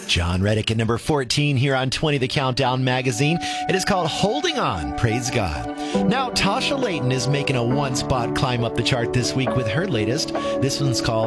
John Reddick at number 14 here on 20 The Countdown magazine. It is called Holding On, Praise God. Now, Tasha Layton is making a one-spot climb up the chart this week with her latest. This one's called